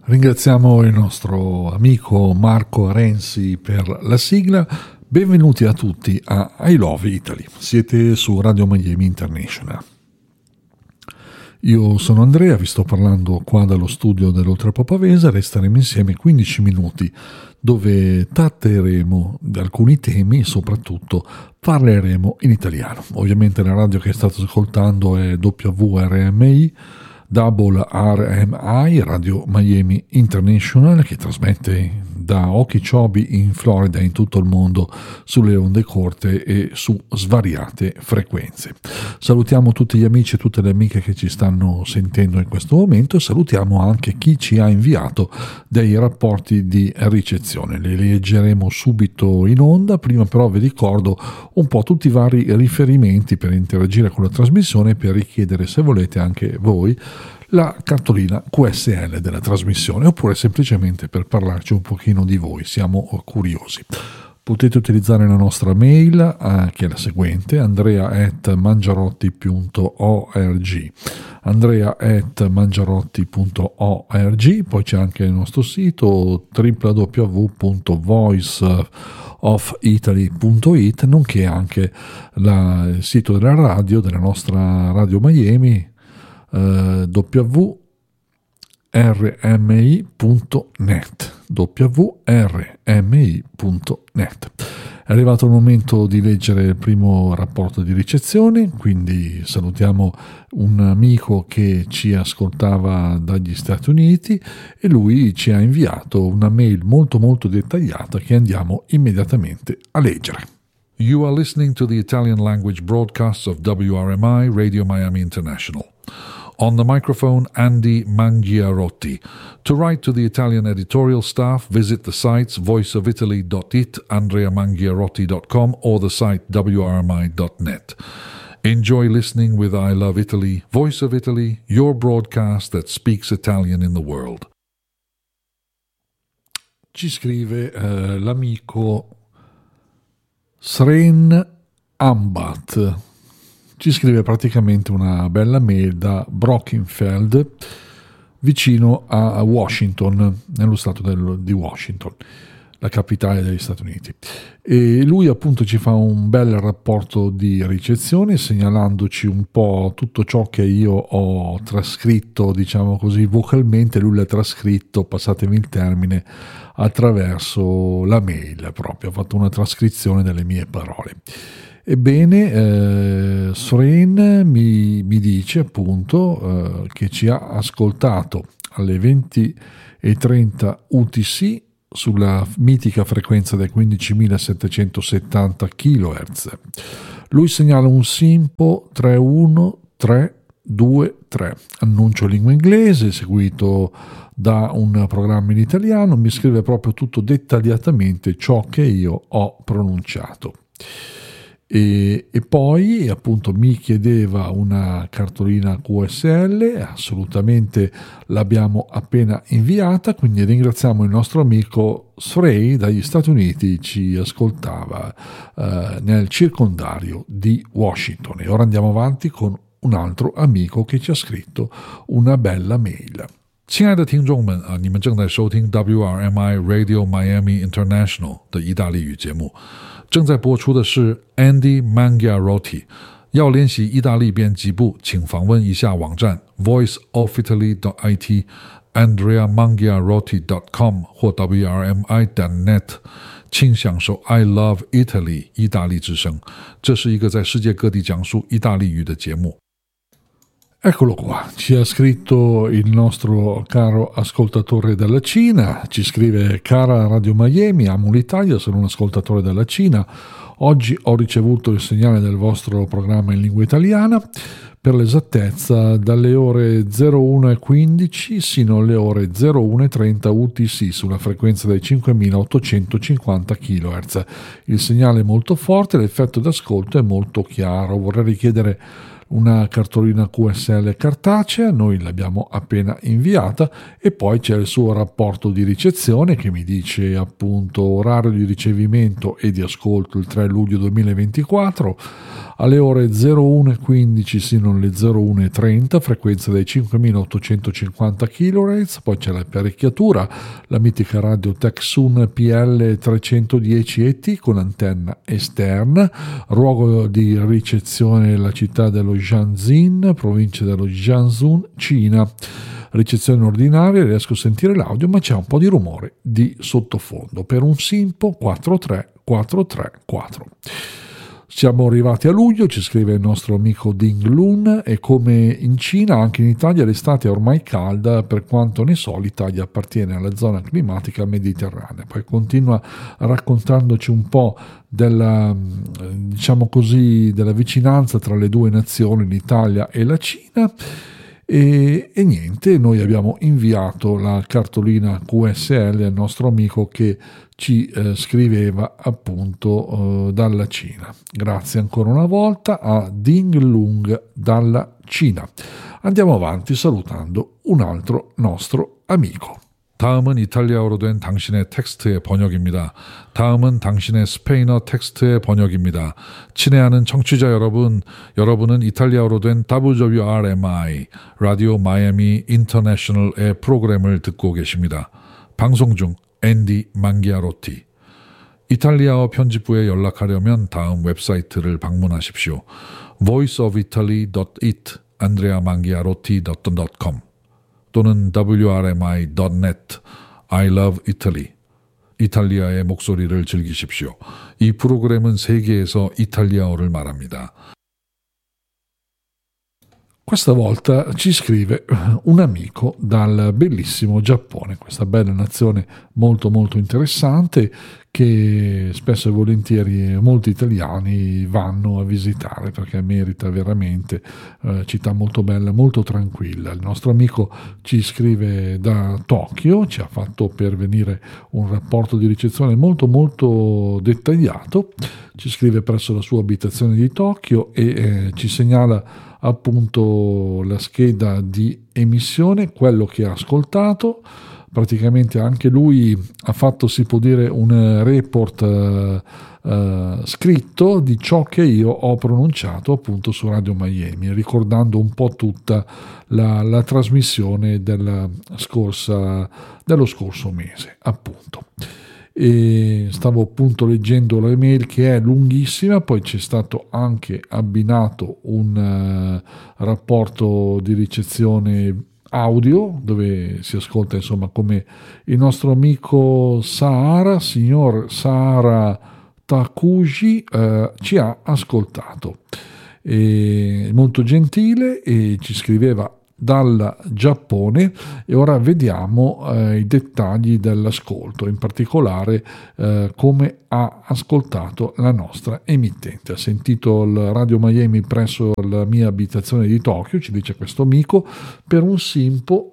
Ringraziamo il nostro amico Marco Renzi per la sigla. Benvenuti a tutti a I Love Italy. Siete su Radio Miami International. Io sono Andrea, vi sto parlando qua dallo studio dell'Oltrepò Pavese. Resteremo insieme 15 minuti dove tratteremo di alcuni temi e soprattutto parleremo in italiano. Ovviamente la radio che state ascoltando è WRMI, Double RMI, Radio Miami International, che trasmette da Okeechobee in Florida in tutto il mondo sulle onde corte e su svariate frequenze. Salutiamo tutti gli amici e tutte le amiche che ci stanno sentendo in questo momento e salutiamo anche chi ci ha inviato dei rapporti di ricezione. Li leggeremo subito in onda, prima però vi ricordo un po' tutti i vari riferimenti per interagire con la trasmissione e per richiedere, se volete anche voi, la cartolina QSL della trasmissione, oppure semplicemente per parlarci un pochino di voi, siamo curiosi. Potete utilizzare la nostra mail che è la seguente: andrea@mangiarotti.org, andrea@mangiarotti.org. Poi c'è anche il nostro sito www.voiceofitaly.it, nonché anche il sito della radio, della nostra Radio Miami, www.rmi.net. È arrivato il momento di leggere il primo rapporto di ricezione, quindi salutiamo un amico che ci ascoltava dagli Stati Uniti e lui ci ha inviato una mail molto molto dettagliata che andiamo immediatamente a leggere. You are listening to the Italian language broadcasts of WRMI Radio Miami International. On the microphone, Andy Mangiarotti. To write to the Italian editorial staff, visit the sites voiceofitaly.it, andreamangiarotti.com, or the site wrmi.net. Enjoy listening with I Love Italy, Voice of Italy, your broadcast that speaks Italian in the world. Ci scrive l'amico Sren Ambat. Ci scrive praticamente una bella mail da Brockenfeld, vicino a Washington, nello stato di Washington, la capitale degli Stati Uniti. E lui appunto ci fa un bel rapporto di ricezione, segnalandoci un po' tutto ciò che io ho trascritto, diciamo così, vocalmente. Lui l'ha trascritto, passatemi il termine, attraverso la mail proprio, ha fatto una trascrizione delle mie parole. Ebbene, Soren mi dice appunto che ci ha ascoltato alle 20:30 UTC sulla mitica frequenza dei 15.770 kHz. Lui segnala un SINPO 31323, annuncio in lingua inglese seguito da un programma in italiano. Mi scrive proprio tutto dettagliatamente ciò che io ho pronunciato. E poi appunto mi chiedeva una cartolina QSL, assolutamente l'abbiamo appena inviata, quindi ringraziamo il nostro amico Srey dagli Stati Uniti, ci ascoltava nel circondario di Washington. E ora andiamo avanti con un altro amico che ci ha scritto una bella mail. 亲爱的听众们啊，你们正在收听 WRMI Radio Miami International 的意大利语节目，正在播出的是 Andy Mangiarotti。要练习意大利编辑部，请访问一下网站 voiceofitaly.it、 andreamangiarotti.com 或 wrmi.net。 请享受 I Love Italy 意大利之声，这是一个在世界各地讲述意大利语的节目。Eccolo qua, ci ha scritto il nostro caro ascoltatore dalla Cina, ci scrive: cara Radio Miami, amo l'Italia, sono un ascoltatore dalla Cina, oggi ho ricevuto il segnale del vostro programma in lingua italiana, per l'esattezza dalle ore 01:15 sino alle ore 01:30 UTC sulla frequenza dei 5.850 kHz. Il segnale è molto forte, l'effetto d'ascolto è molto chiaro. Vorrei richiedere una cartolina QSL cartacea, noi l'abbiamo appena inviata, e poi c'è il suo rapporto di ricezione che mi dice appunto orario di ricevimento e di ascolto il 3 luglio 2024 alle ore 01:15 sino alle 01:30, frequenza dei 5850 kHz. Poi c'è l'apparecchiatura, la mitica radio Texun PL 310 ET con antenna esterna, luogo di ricezione la città dello Jiangxin, provincia dello Jiangsu, Cina. Ricezione ordinaria, riesco a sentire l'audio, ma c'è un po' di rumore di sottofondo per un Simpo 43434. Siamo arrivati a luglio, ci scrive il nostro amico Ding Lun, e come in Cina anche in Italia l'estate è ormai calda. Per quanto ne so, l'Italia appartiene alla zona climatica mediterranea. Poi continua raccontandoci un po' della, diciamo così, della vicinanza tra le due nazioni, l'Italia e la Cina. E niente, noi abbiamo inviato la cartolina QSL al nostro amico che ci scriveva appunto dalla Cina. Grazie ancora una volta a Ding Lung dalla Cina. Andiamo avanti salutando un altro nostro amico. 다음은 이탈리아어로 된 당신의 텍스트의 번역입니다. 다음은 당신의 스페인어 텍스트의 번역입니다. 친애하는 청취자 여러분, 여러분은 이탈리아어로 된 WRMI, 라디오 마이애미 인터내셔널의 프로그램을 듣고 계십니다. 방송 중 앤디 망기아로티. 이탈리아어 편집부에 연락하려면 다음 웹사이트를 방문하십시오. voiceofitaly.it, andreamangiarotti.com 또는 wrmi.net, I love Italy. 이탈리아의 목소리를 즐기십시오. 이 프로그램은 세계에서 이탈리아어를 말합니다. Questa volta ci scrive un amico dal bellissimo Giappone, questa bella nazione molto molto interessante che spesso e volentieri molti italiani vanno a visitare perché merita veramente, città molto bella, molto tranquilla. Il nostro amico ci scrive da Tokyo, ci ha fatto pervenire un rapporto di ricezione molto molto dettagliato, ci scrive presso la sua abitazione di Tokyo e ci segnala appunto la scheda di emissione, quello che ha ascoltato. Praticamente anche lui ha fatto, si può dire, un report scritto di ciò che io ho pronunciato appunto su Radio Miami, ricordando un po' tutta la trasmissione dello scorso mese appunto. E stavo appunto leggendo l'email che è lunghissima, poi c'è stato anche abbinato un rapporto di ricezione audio dove si ascolta insomma come il nostro amico Sahara, signor Sahara Takuji, ci ha ascoltato. Molto gentile e ci scriveva dal Giappone, e ora vediamo i dettagli dell'ascolto, in particolare come ha ascoltato la nostra emittente. Ha sentito il Radio Miami presso la mia abitazione di Tokyo, ci dice questo amico, per un Simpo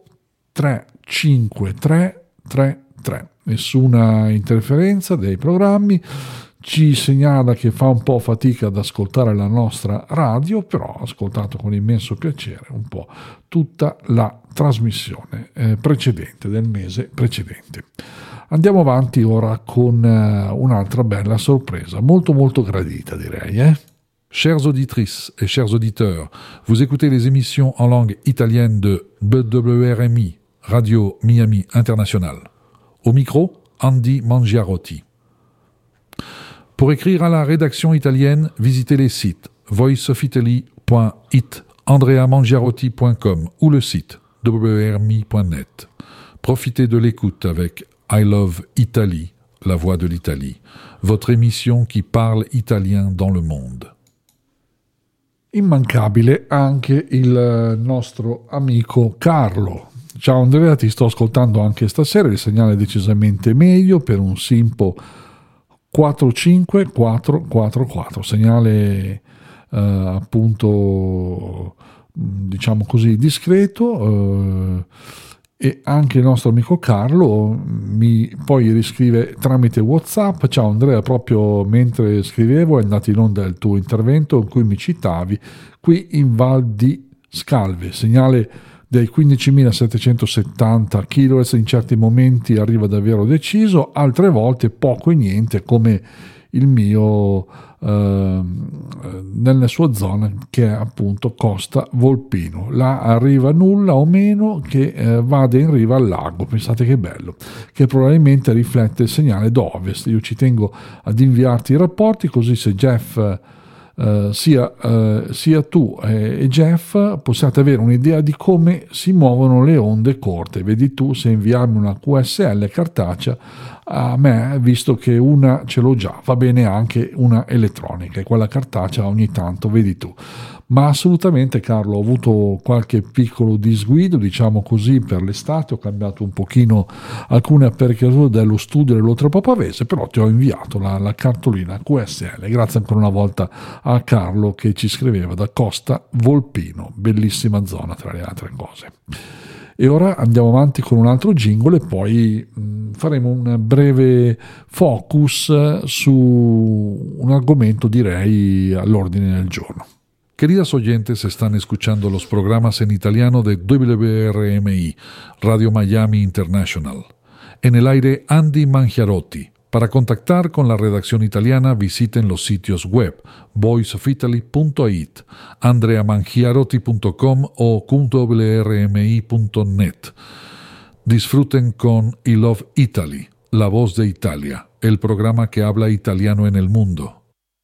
35333, nessuna interferenza dei programmi. Ci segnala che fa un po' fatica ad ascoltare la nostra radio, però ha ascoltato con immenso piacere un po' tutta la trasmissione precedente, del mese precedente. Andiamo avanti ora con un'altra bella sorpresa, molto molto gradita direi. Chères auditrices et chers auditeurs, vous écoutez les émissions en langue italienne de WRMI, Radio Miami International. Au micro, Andy Mangiarotti. Pour écrire à la rédaction italienne, visitez les sites voiceofitaly.it, andreamangiarotti.com ou le site wrmi.net. Profitez de l'écoute avec I Love Italy, la voix de l'Italie, votre émission qui parle italien dans le monde. Immancabile anche il nostro amico Carlo. Ciao Andrea, ti sto ascoltando anche stasera, il segnale è decisamente meglio per un Simpo 45444, segnale appunto diciamo così discreto, E anche il nostro amico Carlo mi poi riscrive tramite WhatsApp: ciao Andrea, proprio mentre scrivevo è andato in onda il tuo intervento in cui mi citavi qui in Val di Scalve, segnale dei 15.770 kHz in certi momenti arriva davvero deciso, altre volte poco e niente, come il mio nella sua zona, che è appunto Costa Volpino. Là arriva nulla o meno che vada in riva al lago. Pensate che bello, che probabilmente riflette il segnale d'ovest. Io ci tengo ad inviarti i rapporti, così se Jeff sia tu e Jeff possiate avere un'idea di come si muovono le onde corte. Vedi tu se inviarmi una QSL cartacea. A me, visto che una ce l'ho già, va bene anche una elettronica, e quella cartacea ogni tanto vedi tu. Ma assolutamente, Carlo, ho avuto qualche piccolo disguido, diciamo così, per l'estate. Ho cambiato un pochino alcune apparecchiature dello studio dell'Oltre Papavese, però ti ho inviato la cartolina QSL. Grazie ancora una volta a Carlo che ci scriveva da Costa Volpino, bellissima zona tra le altre cose. E ora andiamo avanti con un altro jingle e poi faremo un breve focus su un argomento, direi, all'ordine del giorno. Queridas oyentes, están escuchando los programas en italiano de WRMI, Radio Miami International. En el aire, Andy Mangiarotti. Para contactar con la redacción italiana, visiten los sitios web voiceofitaly.it, andreamangiarotti.com o wrmi.net. Disfruten con I Love Italy, La Voz de Italia, el programa que habla italiano en el mundo.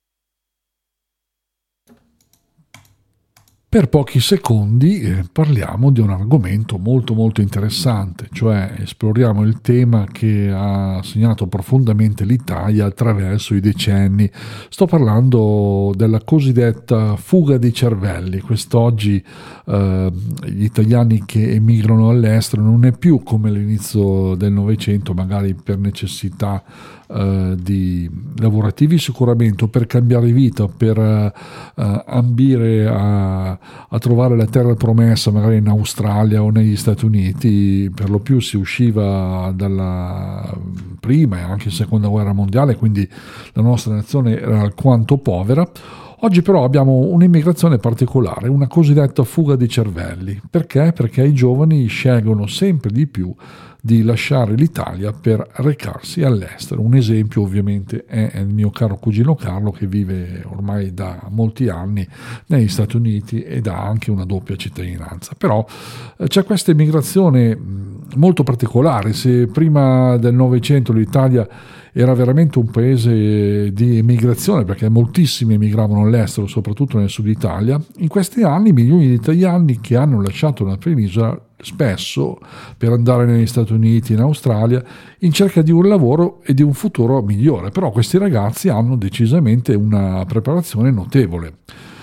Per pochi secondi parliamo di un argomento molto molto interessante, cioè esploriamo il tema che ha segnato profondamente l'Italia attraverso i decenni. Sto parlando della cosiddetta fuga dei cervelli. Quest'oggi gli italiani che emigrano all'estero non è più come all'inizio del Novecento, magari per necessità di lavorativi sicuramente, o per cambiare vita, per ambire a trovare la terra promessa magari in Australia o negli Stati Uniti. Per lo più si usciva dalla prima e anche seconda guerra mondiale, quindi la nostra nazione era alquanto povera. Oggi però abbiamo un'immigrazione particolare, una cosiddetta fuga di cervelli. Perché? Perché i giovani scelgono sempre di più di lasciare l'Italia per recarsi all'estero. Un esempio ovviamente è il mio caro cugino Carlo, che vive ormai da molti anni negli Stati Uniti ed ha anche una doppia cittadinanza. Però c'è questa immigrazione molto particolare. Se prima del Novecento l'Italia era veramente un paese di emigrazione, perché moltissimi emigravano all'estero, soprattutto nel sud Italia, in questi anni milioni di italiani che hanno lasciato la penisola, spesso per andare negli Stati Uniti, in Australia, in cerca di un lavoro e di un futuro migliore. Però questi ragazzi hanno decisamente una preparazione notevole,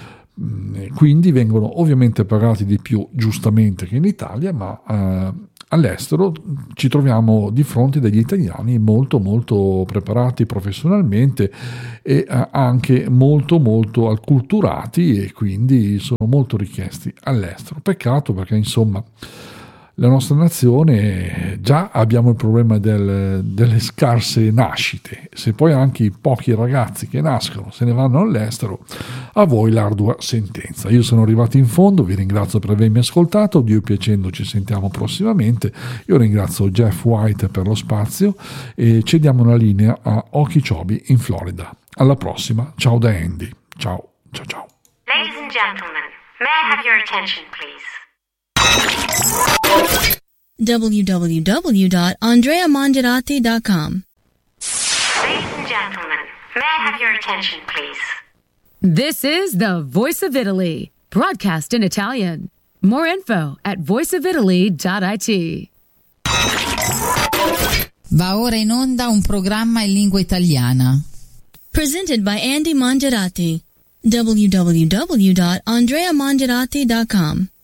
quindi vengono ovviamente pagati di più, giustamente, che in Italia, ma all'estero ci troviamo di fronte degli italiani molto molto preparati professionalmente e anche molto molto acculturati, e quindi sono molto richiesti all'estero. Peccato, perché insomma la nostra nazione, già abbiamo il problema delle scarse nascite. Se poi anche i pochi ragazzi che nascono se ne vanno all'estero, a voi l'ardua sentenza. Io sono arrivato in fondo, vi ringrazio per avermi ascoltato, Dio piacendo ci sentiamo prossimamente. Io ringrazio Jeff White per lo spazio e cediamo la linea a Okeechobee in Florida. Alla prossima, ciao da Andy. Ciao, ciao, ciao. Ladies and gentlemen, may I have your attention, please? www.andreamangiarotti.com. Ladies and gentlemen, may I have your attention, please? This is the Voice of Italy, broadcast in Italian. More info at voiceofitaly.it. Va ora in onda un programma in lingua italiana. Presented by Andy Mangiarotti. www.andreamangiarotti.com.